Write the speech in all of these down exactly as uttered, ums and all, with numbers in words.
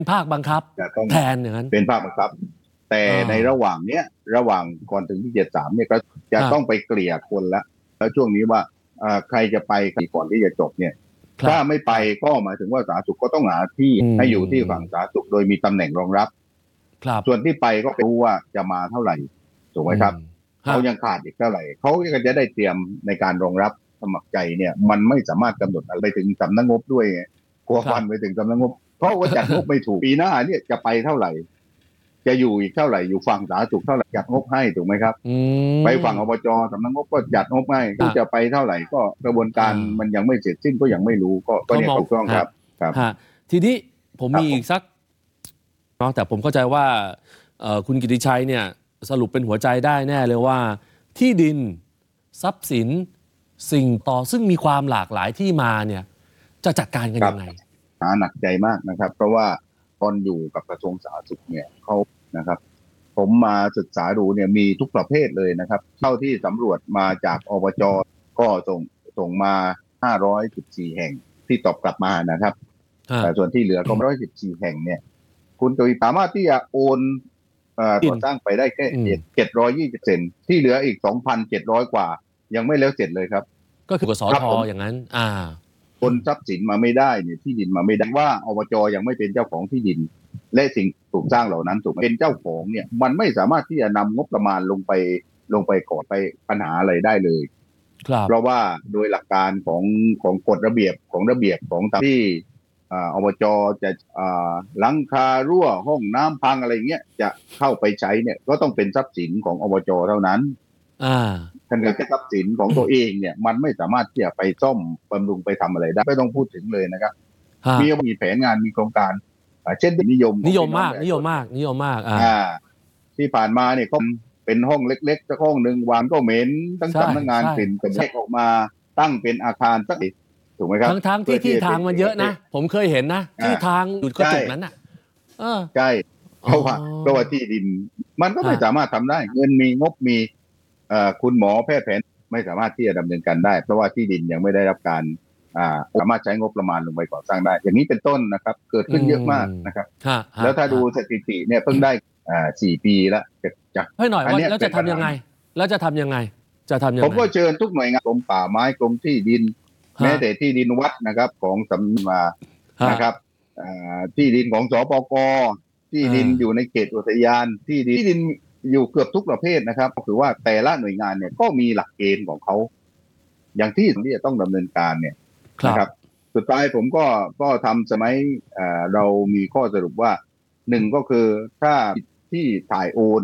ภาคบังคับจะต้องแทนอย่างนั้นเป็นภาคบังคับแต่ในระหว่างเนี้ยระหว่างก่อนถึงที่เจ็ดสามเนี่ยก็จะต้องไปเกลี่ยคนละแล้วช่วงนี้ว่าใครจะไปก่อนที่จะจบเนี่ยถ้าไม่ไปก็หมายถึงว่าสาธารณสุขก็ต้องหาที่ให้อยู่ที่ฝั่งสาธารณสุขโดยมีตำแหน่งรองรับส่วนที่ไปก็รู้ว่าจะมาเท่าไหร่ถูกไหมครับเขายังขาดอีกเท่าไหร่เขาก็จะได้เตรียมในการรองรับสมัครใจเนี่ยมันไม่สามารถกำหนดอะไรไปถึงสำนักงบด้วยกลัวฟันไปถึงสำนักงบเพราะว่าจัดงบไม่ถูกปีหน้าเนี่ยจะไปเท่าไหร่จะอยู่อีกเท่าไหร่อยู่ฝั่งสาธารณสุขเท่าไหร่จัดงบให้ถูกไหมครับไปฝั่งอบจสำนักงบก็จัดงบให้ก็จะไปเท่าไหร่ก็กระบวนการมันยังไม่เสร็จสิ้นก็ยังไม่รู้ก็ก็เนี่ยถูกต้องครับครับทีนี้ผมมีอีกสักเนาะแต่ผมเข้าใจว่าคุณกิติชัยเนี่ยสรุปเป็นหัวใจได้แน่เลยว่าที่ดินทรัพย์สินสิ่งต่อซึ่งมีความหลากหลายที่มาเนี่ยจะจัดการกันยังไงหนักใจมากนะครับเพราะว่าตอนอยู่กับกระทรวงสาธารณสุขเนี่ยเขานะครับผมมาศึกษาดูเนี่ยมีทุกประเภทเลยนะครับเท่าที่สำรวจมาจากอบจ.ก็ส่งส่งมาห้าร้อยสิบสี่แห่งที่ตอบกลับมานะครับแต่ส่วนที่เหลือก็หนึ่งร้อยสิบสี่แห่งเนี่ยคุณตุยสามารถที่จะโอนก่อสร้างไปได้แค่เจ็ดร้อยยี่สิบเซนที่เหลืออีก สองพันเจ็ดร้อย กว่ายังไม่แล้วเสร็จเลยครับก็คือกสทอย่างนั้นอ่าคนทรัพย์สินมาไม่ได้เนี่ยที่ดินมาไม่ได้ว่าอบจ.ยังไม่เป็นเจ้าของที่ดินและสิ่งปลูกสร้างเหล่านั้นถูกเป็นเจ้าของเนี่ยมันไม่สามารถที่จะนำงบประมาณลงไปลงไปก่อไปปัญหาอะไรได้เลยเพราะว่าโดยหลักการของของกฎระเบียบของระเบียบของที่อบจ.จะหลังคารั่วห้องน้ำพังอะไรเงี้ยจะเข้าไปใช้เนี่ยก็ต้องเป็นทรัพย์สินของอบจ.เท่านั้นท่านเกิดทรัพย์สินของตัวเองเนี่ยมันไม่สามารถที่จะไปซ่อมบำรุงไปทำอะไรได้ไม่ต้องพูดถึงเลยนะครับมีมีแผนงานมีโครงการเช่นนิยมนิยมมากนิยมมากนิยมมากอ่าที่ผ่านมาเนี่ยก็เป็นห้องเล็กๆสักห้องหนึ่งวางก็เหม็นตั้งสำนักงานกลิ่นแต่แยกออกมาตั้งเป็นอาคารสักถูกไหมครับทั้งทั้งที่ที่ทางมันเยอะนะผมเคยเห็นนะที่ทางอยู่กระจกนั้นอ่ะใช่เพราะว่าเพราะว่าที่ดินมันก็ไม่สามารถทำได้เงินมีงบมีคุณหมอแพทย์แผนไม่สามารถที่จะดำเนินการได้เพราะว่าที่ดินยังไม่ได้รับการสามารถใช้งบประมาณลงไปก่อสร้างได้อย่างนี้เป็นต้นนะครับเกิดขึ้นเยอะมากนะครับแล้วถ้าดูสถิติเนี่ยเพิ่งได้สี่ปีแล้วจะให้หน่อยว่าแล้วจะทำยังไงแล้วจะทำยังไงจะทำยังไงผมก็เชิญทุกหน่วยงานกรมป่าไม้กรมที่ดินแม้แต่ที่ดินวัดนะครับของสำนักมานะครับที่ดินของสปก.ที่ดินอยู่ในเขตอุทยานที่ดินที่ดินอยู่เกือบทุกประเภทนะครับก็คือว่าแต่ละหน่วยงานเนี่ยก็มีหลักเกณฑ์ของเขาอย่างที่ที่จะต้องดำเนินการเนี่ยนะครับสุดท้ายผมก็ก็ทำสมัยเรามีข้อสรุปว่าหนึ่งก็คือถ้าที่ถ่ายโอน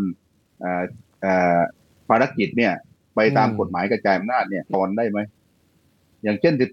ภารกิจเนี่ยไปตามกฎหมายกระจายอำนาจเนี่ยถอนได้ไหมอย่างเช่นสิบ